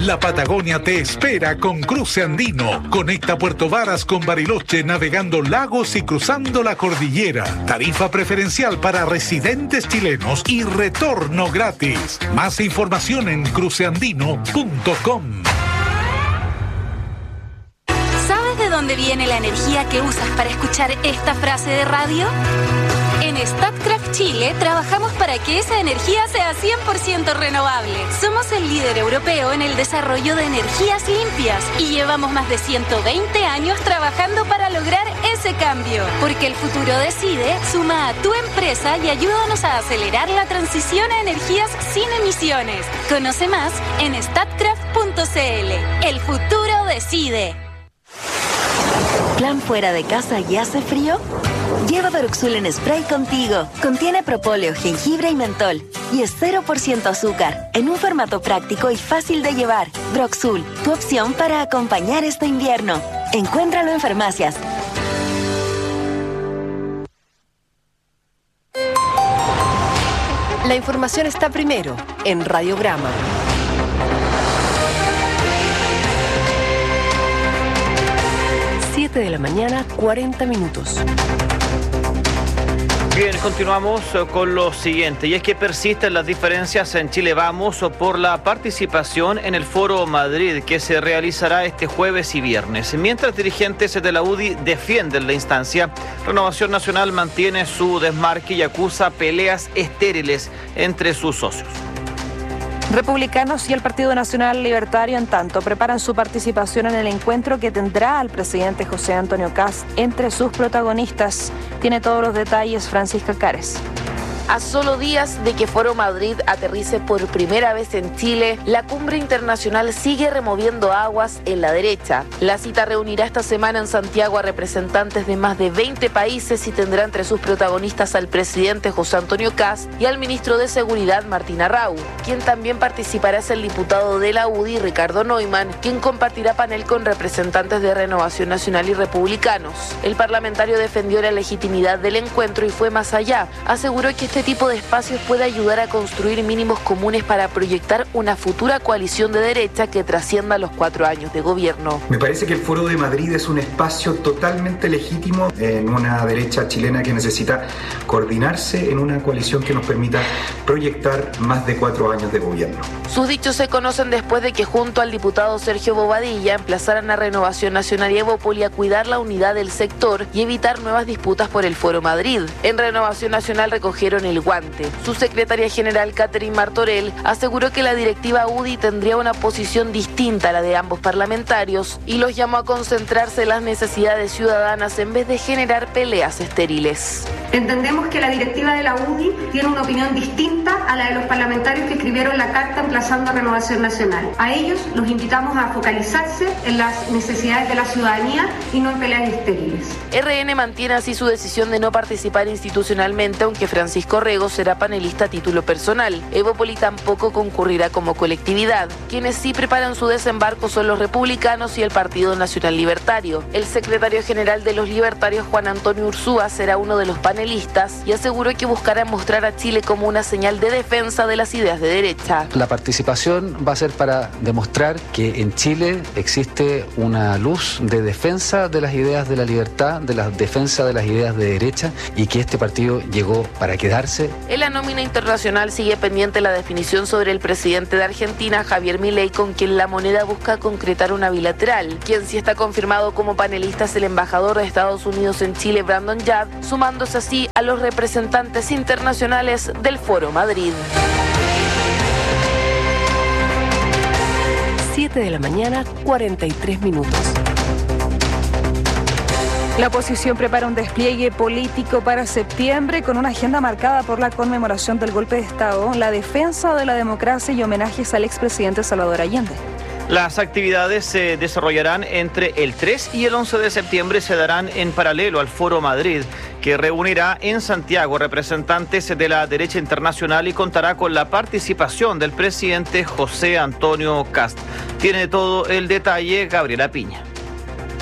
La Patagonia te espera con Cruce Andino. Conecta Puerto Varas con Bariloche navegando lagos y cruzando la cordillera. Tarifa preferencial para residentes chilenos y retorno gratis. Más información en cruceandino.com. ¿Sabes de dónde viene la energía que usas para escuchar esta frase de radio? En Statkraft Chile trabajamos para que esa energía sea 100% renovable. Somos el líder europeo en el desarrollo de energías limpias y llevamos más de 120 años trabajando para lograr ese cambio. Porque el futuro decide, suma a tu empresa y ayúdanos a acelerar la transición a energías sin emisiones. Conoce más en statkraft.cl. El futuro decide. ¿Plan fuera de casa y hace frío? Lleva Broxul en spray contigo. Contiene propóleo, jengibre y mentol. Y es 0% azúcar, en un formato práctico y fácil de llevar. Broxul, tu opción para acompañar este invierno. Encuéntralo en farmacias. La información está primero en Radiograma. 7 de la mañana, 40 minutos. Bien, continuamos con lo siguiente, y es que persisten las diferencias en Chile Vamos por la participación en el Foro Madrid, que se realizará este jueves y viernes. Mientras dirigentes de la UDI defienden la instancia, Renovación Nacional mantiene su desmarque y acusa peleas estériles entre sus socios. Republicanos y el Partido Nacional Libertario, en tanto, preparan su participación en el encuentro que tendrá al presidente José Antonio Kast entre sus protagonistas. Tiene todos los detalles Francisca Cares. A solo días de que Foro Madrid aterrice por primera vez en Chile, la cumbre internacional sigue removiendo aguas en la derecha. La cita reunirá esta semana en Santiago a representantes de más de 20 países y tendrá entre sus protagonistas al presidente José Antonio Kast y al ministro de Seguridad Martín Arrau. Quien también participará es el diputado de la UDI, Ricardo Neumann, quien compartirá panel con representantes de Renovación Nacional y republicanos. El parlamentario defendió la legitimidad del encuentro y fue más allá. Aseguró que este tipo de espacios puede ayudar a construir mínimos comunes para proyectar una futura coalición de derecha que trascienda los 4 años de gobierno. Me parece que el Foro de Madrid es un espacio totalmente legítimo en una derecha chilena que necesita coordinarse en una coalición que nos permita proyectar más de 4 años de gobierno. Sus dichos se conocen después de que junto al diputado Sergio Bobadilla emplazaran a Renovación Nacional y Evópoli a cuidar la unidad del sector y evitar nuevas disputas por el Foro Madrid. En Renovación Nacional recogieron el guante. Su secretaria general, Catherine Martorell, aseguró que la directiva UDI tendría una posición distinta a la de ambos parlamentarios y los llamó a concentrarse en las necesidades ciudadanas en vez de generar peleas estériles. Entendemos que la directiva de la UDI tiene una opinión distinta a la de los parlamentarios que escribieron la carta emplazando a Renovación Nacional. A ellos los invitamos a focalizarse en las necesidades de la ciudadanía y no en peleas estériles. RN mantiene así su decisión de no participar institucionalmente, aunque Francisco Rego será panelista a título personal. Evópoli tampoco concurrirá como colectividad. Quienes sí preparan su desembarco son los republicanos y el Partido Nacional Libertario. El secretario general de los libertarios, Juan Antonio Ursúa, será uno de los panelistas y aseguró que buscará mostrar a Chile como una señal de defensa de las ideas de derecha. La participación va a ser para demostrar que en Chile existe una luz de defensa de las ideas de la libertad, de la defensa de las ideas de derecha, y que este partido llegó para quedarse. En la nómina internacional sigue pendiente la definición sobre el presidente de Argentina, Javier Milei, con quien la moneda busca concretar una bilateral. Quien sí está confirmado como panelista es el embajador de Estados Unidos en Chile, Brandon Yard, sumándose así a los representantes internacionales del Foro Madrid. 7 de la mañana, 43 minutos. La oposición prepara un despliegue político para septiembre con una agenda marcada por la conmemoración del golpe de Estado, la defensa de la democracia y homenajes al expresidente Salvador Allende. Las actividades se desarrollarán entre el 3 y el 11 de septiembre, se darán en paralelo al Foro Madrid, que reunirá en Santiago representantes de la derecha internacional y contará con la participación del presidente José Antonio Kast. Tiene todo el detalle Gabriela Piña.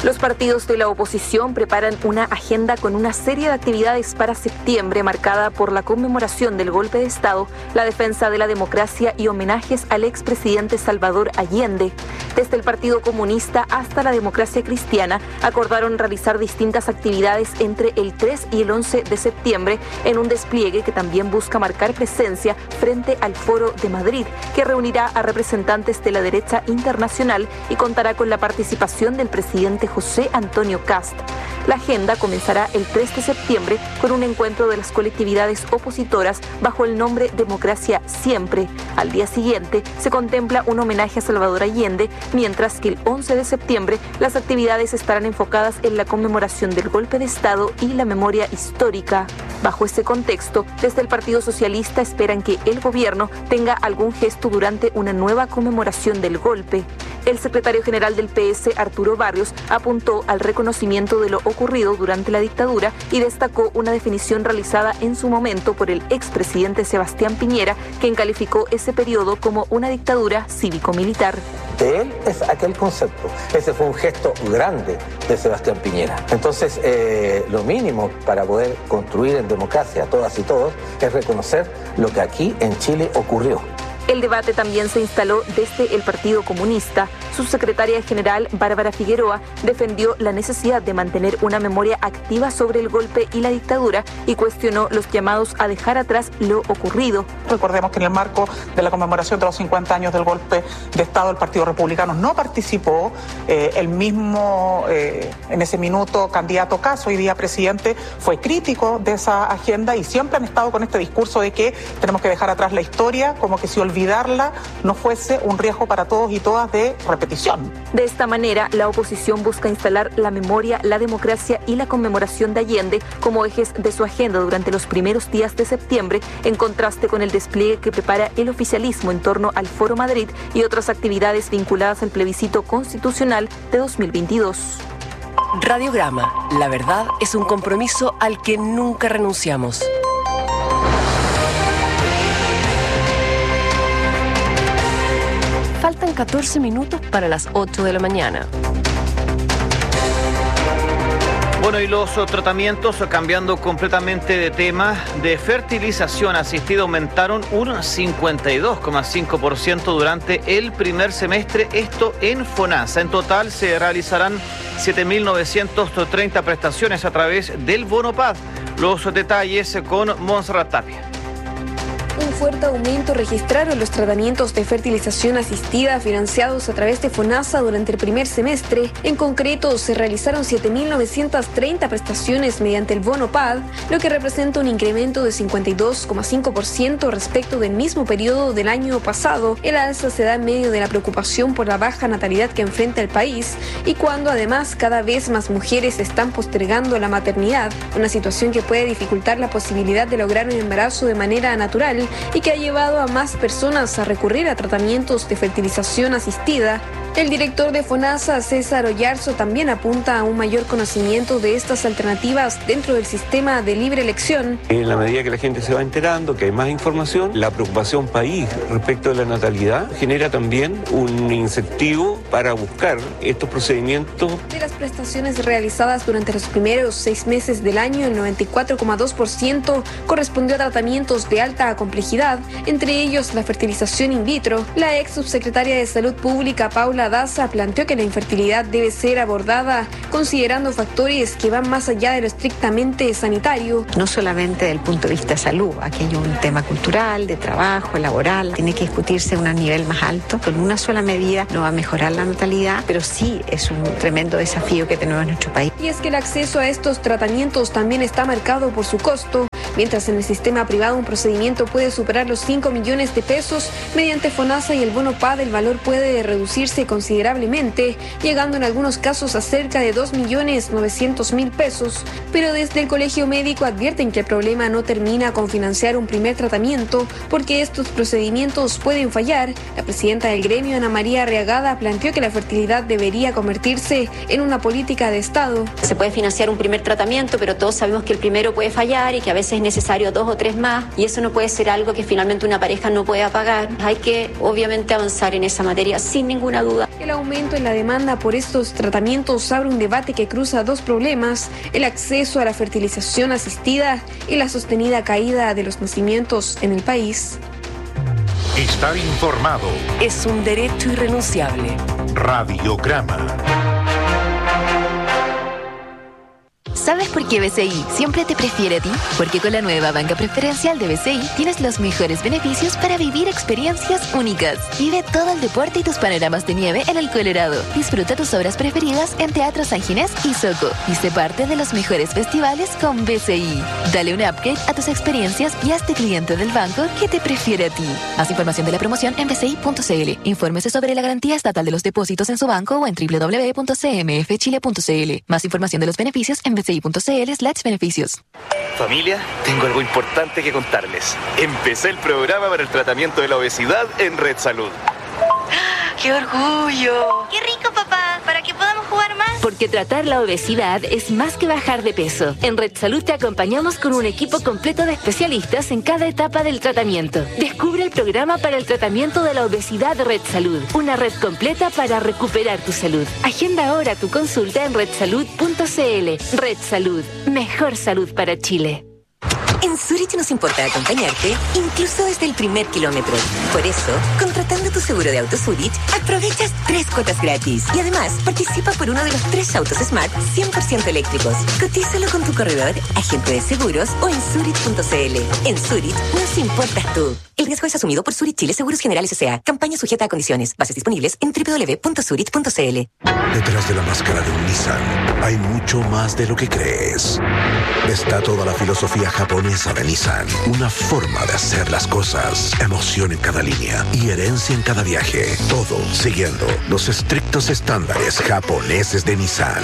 Los partidos de la oposición preparan una agenda con una serie de actividades para septiembre marcada por la conmemoración del golpe de Estado, la defensa de la democracia y homenajes al expresidente Salvador Allende. Desde el Partido Comunista hasta la Democracia Cristiana acordaron realizar distintas actividades entre el 3 y el 11 de septiembre en un despliegue que también busca marcar presencia frente al Foro de Madrid, que reunirá a representantes de la derecha internacional y contará con la participación del presidente José Antonio Kast. La agenda comenzará el 3 de septiembre con un encuentro de las colectividades opositoras bajo el nombre Democracia Siempre. Al día siguiente se contempla un homenaje a Salvador Allende, mientras que el 11 de septiembre las actividades estarán enfocadas en la conmemoración del golpe de Estado y la memoria histórica. Bajo ese contexto, desde el Partido Socialista esperan que el gobierno tenga algún gesto durante una nueva conmemoración del golpe. El secretario general del PS, Arturo Barrios, apuntó al reconocimiento de lo ocurrido durante la dictadura y destacó una definición realizada en su momento por el expresidente Sebastián Piñera, quien calificó ese periodo como una dictadura cívico-militar. De él es aquel concepto. Ese fue un gesto grande de Sebastián Piñera. Entonces, lo mínimo para poder construir en democracia todas y todos es reconocer lo que aquí en Chile ocurrió. El debate también se instaló desde el Partido Comunista. Su secretaria general, Bárbara Figueroa, defendió la necesidad de mantener una memoria activa sobre el golpe y la dictadura y cuestionó los llamados a dejar atrás lo ocurrido. Recordemos que en el marco de la conmemoración de los 50 años del golpe de Estado, el Partido Republicano no participó. El mismo, en ese minuto, candidato Kast, hoy día presidente, fue crítico de esa agenda y siempre han estado con este discurso de que tenemos que dejar atrás la historia, como que si olvidarla no fuese un riesgo para todos y todas de repetición. De esta manera, la oposición busca instalar la memoria, la democracia y la conmemoración de Allende como ejes de su agenda durante los primeros días de septiembre, en contraste con el despliegue que prepara el oficialismo en torno al Foro Madrid y otras actividades vinculadas al plebiscito constitucional de 2022. Radiograma, la verdad es un compromiso al que nunca renunciamos. Faltan 14 minutos para las 8 de la mañana. Bueno, y los tratamientos, cambiando completamente de tema, de fertilización asistida aumentaron un 52,5% durante el primer semestre, esto en FONASA. En total se realizarán 7.930 prestaciones a través del Bono PAD. Los detalles con Montserrat Tapia. Un fuerte aumento registraron los tratamientos de fertilización asistida financiados a través de FONASA durante el primer semestre. En concreto, se realizaron 7.930 prestaciones mediante el Bono PAD, lo que representa un incremento de 52,5% respecto del mismo periodo del año pasado. El alza se da en medio de la preocupación por la baja natalidad que enfrenta el país y cuando además cada vez más mujeres están postergando la maternidad, una situación que puede dificultar la posibilidad de lograr un embarazo de manera natural y que ha llevado a más personas a recurrir a tratamientos de fertilización asistida. El director de FONASA, César Oyarzo, también apunta a un mayor conocimiento de estas alternativas dentro del sistema de libre elección. En la medida que la gente se va enterando, que hay más información, la preocupación país respecto de la natalidad genera también un incentivo para buscar estos procedimientos. De las prestaciones realizadas durante los primeros 6 meses del año, el 94,2% correspondió a tratamientos de alta complejidad, entre ellos la fertilización in vitro. La ex subsecretaria de Salud Pública, Paula Daza, planteó que la infertilidad debe ser abordada considerando factores que van más allá de lo estrictamente sanitario. No solamente desde el punto de vista de salud, aquí hay un tema cultural, de trabajo, laboral, tiene que discutirse a un nivel más alto. Con una sola medida no va a mejorar la natalidad, pero sí es un tremendo desafío que tenemos en nuestro país. Y es que el acceso a estos tratamientos también está marcado por su costo. Mientras en el sistema privado un procedimiento puede superar los 5 millones de pesos, mediante FONASA y el Bono PAD el valor puede reducirse considerablemente, llegando en algunos casos a cerca de 2.900.000 pesos. Pero desde el Colegio Médico advierten que el problema no termina con financiar un primer tratamiento, porque estos procedimientos pueden fallar. La presidenta del gremio, Ana María Arriagada, planteó que la fertilidad debería convertirse en una política de Estado. Se puede financiar un primer tratamiento, pero todos sabemos que el primero puede fallar y que a veces necesario 2 o 3 más, y eso no puede ser algo que finalmente una pareja no pueda pagar. Hay que obviamente avanzar en esa materia sin ninguna duda. El aumento en la demanda por estos tratamientos abre un debate que cruza 2 problemas: el acceso a la fertilización asistida y la sostenida caída de los nacimientos en el país. Estar informado es un derecho irrenunciable. Radiograma. ¿Sabes por qué BCI siempre te prefiere a ti? Porque con la nueva banca preferencial de BCI tienes los mejores beneficios para vivir experiencias únicas. Vive todo el deporte y tus panoramas de nieve en el Colorado. Disfruta tus obras preferidas en Teatro San Ginés y Soco. Y sé parte de los mejores festivales con BCI. Dale un upgrade a tus experiencias y hazte cliente del banco que te prefiere a ti. Más información de la promoción en bci.cl. Infórmese sobre la garantía estatal de los depósitos en su banco o en www.cmfchile.cl. Más información de los beneficios en bci.cl/beneficios. Familia, tengo algo importante que contarles. Empecé el programa para el tratamiento de la obesidad en Red Salud. ¡Qué orgullo! ¡Qué rico, papá! ¿Para que podamos jugar más? Porque tratar la obesidad es más que bajar de peso. En Red Salud te acompañamos con un equipo completo de especialistas en cada etapa del tratamiento. Descubre el programa para el tratamiento de la obesidad de Red Salud. Una red completa para recuperar tu salud. Agenda ahora tu consulta en redsalud.cl. Red Salud. Mejor salud para Chile. En Zurich nos importa acompañarte, incluso desde el primer kilómetro. Por eso, contratando tu seguro de auto Zurich, aprovechas 3 cuotas gratis. Y además, participa por uno de los 3 autos Smart 100% eléctricos. Cotízalo con tu corredor, agente de seguros o en Zurich.cl. En Zurich nos importas tú. El riesgo es asumido por Zurich Chile Seguros Generales S.A. Campaña sujeta a condiciones. Bases disponibles en www.zurich.cl. Detrás de la máscara de un Nissan hay mucho más de lo que crees. Está toda la filosofía japonesa de Nissan. Una forma de hacer las cosas. Emoción en cada línea y herencia en cada viaje. Todo siguiendo los estrictos estándares japoneses de Nissan.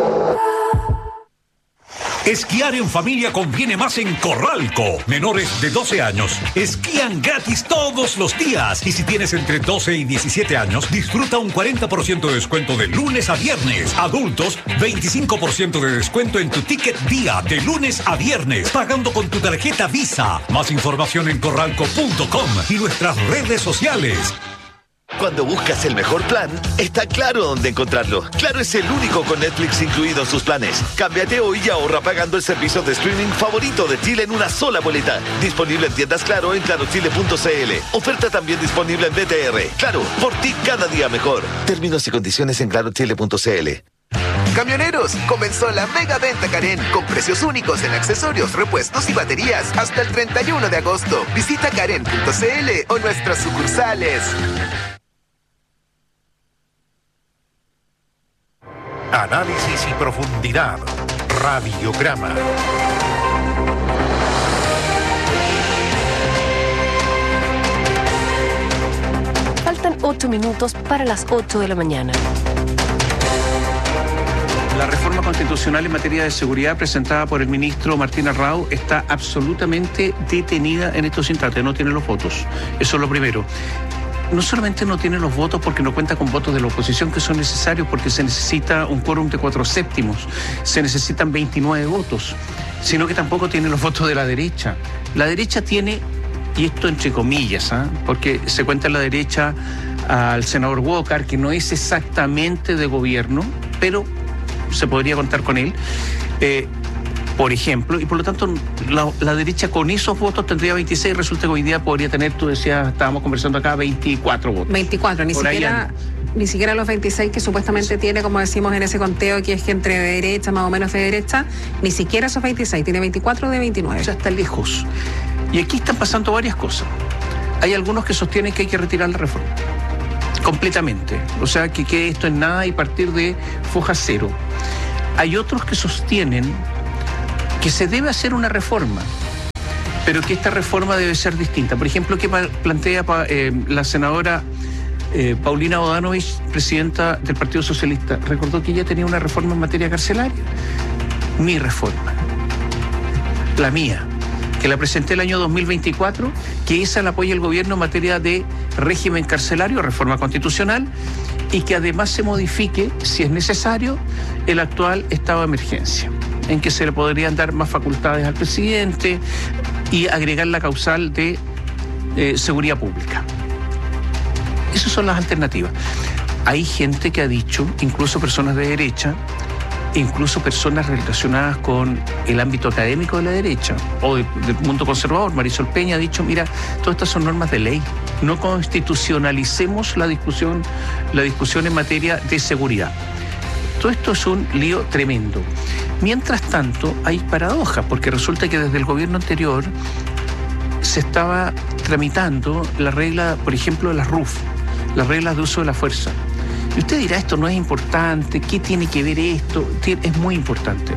Esquiar en familia conviene más en Corralco. Menores de 12 años esquían gratis todos los días. Y si tienes entre 12 y 17 años, disfruta un 40% de descuento de lunes a viernes. Adultos, 25% de descuento en tu ticket día de lunes a viernes, pagando con tu tarjeta Visa. Más información en corralco.com y nuestras redes sociales. Cuando buscas el mejor plan, está Claro dónde encontrarlo. Claro es el único con Netflix incluido en sus planes. Cámbiate hoy y ahorra pagando el servicio de streaming favorito de Chile en una sola boleta. Disponible en tiendas Claro en clarochile.cl. Oferta también disponible en BTR. Claro, por ti cada día mejor. Términos y condiciones en clarochile.cl. Camioneros, comenzó la mega venta Karen con precios únicos en accesorios, repuestos y baterías hasta el 31 de agosto. Visita karen.cl o nuestras sucursales. Análisis y profundidad. Radiograma. Faltan 8 minutos para las 8 de la mañana. La reforma constitucional en materia de seguridad presentada por el ministro Martín Arrau está absolutamente detenida en estos instantes. No tiene los votos. Eso es lo primero. No solamente no tiene los votos porque no cuenta con votos de la oposición que son necesarios, porque se necesita un quórum de 4/7, se necesitan 29 votos, sino que tampoco tiene los votos de la derecha. La derecha tiene, y esto entre comillas, porque se cuenta en la derecha al senador Walker, que no es exactamente de gobierno, pero se podría contar con él, por ejemplo, y por lo tanto la derecha con esos votos tendría 26, resulta que hoy día podría tener, tú decías, estábamos conversando acá, 24 votos. 24, ni siquiera los 26 que supuestamente tiene, como decimos en ese conteo, que es que entre derecha, más o menos de derecha, ni siquiera esos 26, tiene 24 de 29. Ya está lejos. Y aquí están pasando varias cosas. Hay algunos que sostienen que hay que retirar la reforma completamente, o sea, que quede esto en nada y partir de foja cero. Hay otros que sostienen que se debe hacer una reforma, pero que esta reforma debe ser distinta. Por ejemplo, que plantea la senadora Paulina Bodanovich, presidenta del Partido Socialista, recordó que ella tenía una reforma en materia carcelaria. Mi reforma, la mía, que la presenté el año 2024, que esa la apoya el gobierno en materia de régimen carcelario, reforma constitucional, y que además se modifique, si es necesario, el actual estado de emergencia. en que se le podrían dar más facultades al presidente y agregar la causal de seguridad pública. Esas son las alternativas. Hay gente que ha dicho, incluso personas de derecha, incluso personas relacionadas con el ámbito académico de la derecha o del mundo conservador, Marisol Peña ha dicho, mira, todas estas son normas de ley, no constitucionalicemos la discusión en materia de seguridad. Todo esto es un lío tremendo. Mientras tanto, hay paradojas, porque resulta que desde el gobierno anterior se estaba tramitando la regla, por ejemplo, de las RUF, las reglas de uso de la fuerza. Y usted dirá, esto no es importante, ¿qué tiene que ver esto? Es muy importante.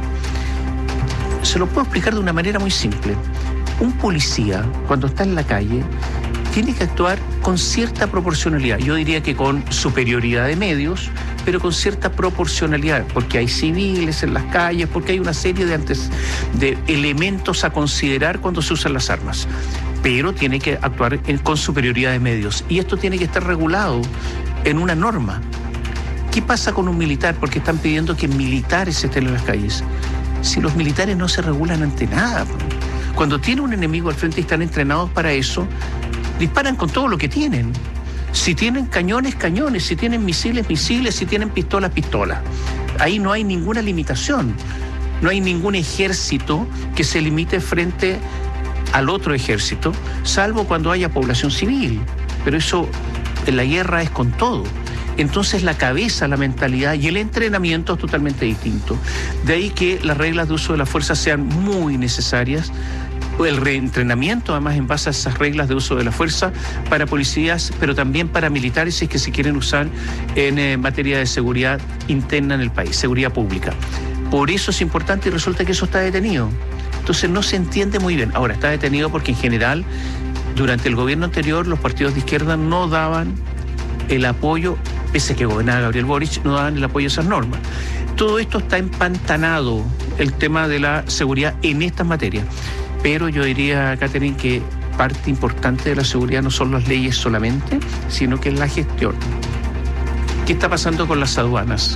Se lo puedo explicar de una manera muy simple. Un policía, cuando está en la calle, tiene que actuar con cierta proporcionalidad. Yo diría que con superioridad de medios, pero con cierta proporcionalidad, porque hay civiles en las calles, porque hay una serie de elementos a considerar cuando se usan las armas. Pero tiene que actuar con superioridad de medios. Y esto tiene que estar regulado en una norma. ¿Qué pasa con un militar? Porque están pidiendo que militares estén en las calles. Si los militares no se regulan ante nada. Cuando tiene un enemigo al frente y están entrenados para eso, disparan con todo lo que tienen. Si tienen cañones, cañones. Si tienen misiles, misiles. Si tienen pistolas, pistolas. Ahí no hay ninguna limitación. No hay ningún ejército que se limite frente al otro ejército, salvo cuando haya población civil. Pero eso en la guerra es con todo. Entonces la cabeza, la mentalidad y el entrenamiento es totalmente distinto. De ahí que las reglas de uso de la fuerza sean muy necesarias. El reentrenamiento, además, en base a esas reglas de uso de la fuerza para policías, pero también para militares, si es que se quieren usar en materia de seguridad interna en el país, seguridad pública. Por eso es importante y resulta que eso está detenido. Entonces no se entiende muy bien. Ahora, está detenido porque en general, durante el gobierno anterior, los partidos de izquierda no daban el apoyo, pese a que gobernaba Gabriel Boric, no daban el apoyo a esas normas. Todo esto está empantanado, el tema de la seguridad en estas materias. Pero yo diría, Catherine, que parte importante de la seguridad no son las leyes solamente, sino que es la gestión. ¿Qué está pasando con las aduanas?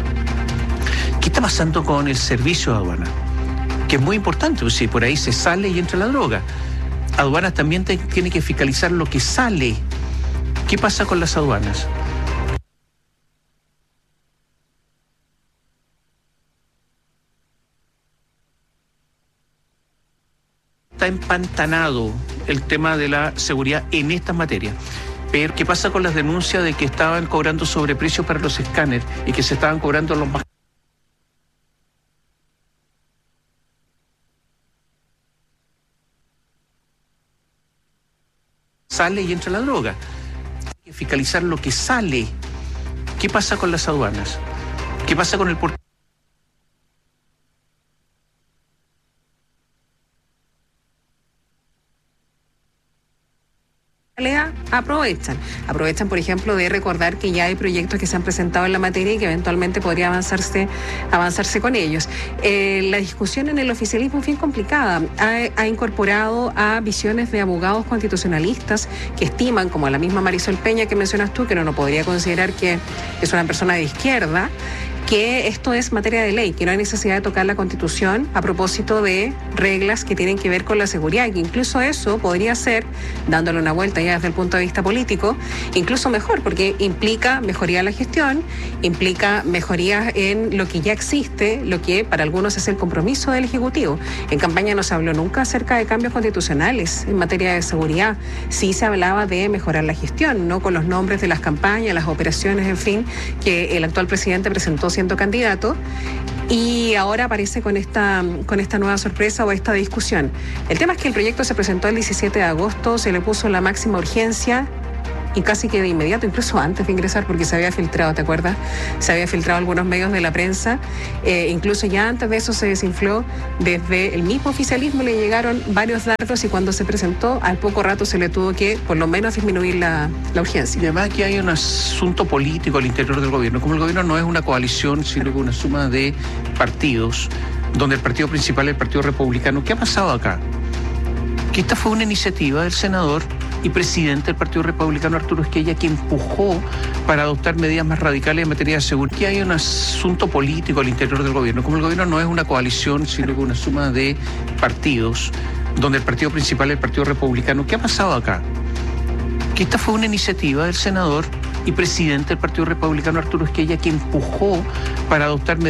¿Qué está pasando con el servicio de aduana? Que es muy importante, pues si por ahí se sale y entra la droga. Aduanas también tiene que fiscalizar lo que sale. ¿Qué pasa con las aduanas? Está empantanado el tema de la seguridad en estas materias. Pero ¿qué pasa con las denuncias de que estaban cobrando sobreprecio para los escáneres y que se estaban cobrando los más sale y entra la droga? Hay que fiscalizar lo que sale. ¿Qué pasa con las aduanas? ¿Qué pasa con el portal? Aprovechan, por ejemplo, de recordar que ya hay proyectos que se han presentado en la materia y que eventualmente podría avanzarse con ellos. La discusión en el oficialismo es bien complicada. Ha incorporado a visiones de abogados constitucionalistas que estiman, como la misma Marisol Peña que mencionas tú, que no podría considerar que es una persona de izquierda, que esto es materia de ley, que no hay necesidad de tocar la Constitución a propósito de reglas que tienen que ver con la seguridad, y que incluso eso podría ser, dándole una vuelta ya desde el punto de vista político, incluso mejor, porque implica mejoría en la gestión, implica mejorías en lo que ya existe, lo que para algunos es el compromiso del Ejecutivo. En campaña no se habló nunca acerca de cambios constitucionales en materia de seguridad. Sí se hablaba de mejorar la gestión, no con los nombres de las campañas, las operaciones, en fin, que el actual presidente presentó siendo candidato, y ahora aparece con esta nueva sorpresa o esta discusión. El tema es que el proyecto se presentó el 17 de agosto, se le puso la máxima urgencia y casi que de inmediato, incluso antes de ingresar, porque se había filtrado, ¿te acuerdas? Se había filtrado algunos medios de la prensa, incluso ya antes de eso se desinfló, desde el mismo oficialismo le llegaron varios dardos y cuando se presentó, al poco rato se le tuvo que, por lo menos, disminuir la urgencia. Y además aquí hay un asunto político al interior del gobierno. Como el gobierno no es una coalición, sino que una suma de partidos, donde el partido principal es el Partido Republicano. ¿Qué ha pasado acá? Que esta fue una iniciativa del senador y presidente del Partido Republicano, Arturo Esquella, que empujó para adoptar medidas más radicales en materia de seguridad. Aquí hay un asunto político al interior del gobierno. Como el gobierno no es una coalición, sino que una suma de partidos, donde el partido principal es el Partido Republicano, ¿qué ha pasado acá? Que esta fue una iniciativa del senador y presidente del Partido Republicano, Arturo Esquella, que empujó para adoptar medidas